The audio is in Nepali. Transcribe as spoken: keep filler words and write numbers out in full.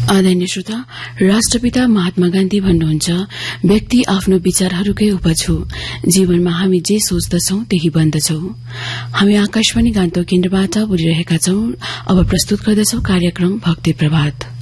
आदरणीय श्रोता, राष्ट्रपिता महात्मा गान्धी भन्नुहुन्छ, व्यक्ति आफ्नो विचारहरूकै उपज हो। जीवनमा हामी जे सोच्दछौ त्यही बन्दछौ। हामी आकाशवाणी गान्तोक केन्द्रबाट बोलिरहेका छौं। अब प्रस्तुत गर्दछौ कार्यक्रम भक्ति प्रभात।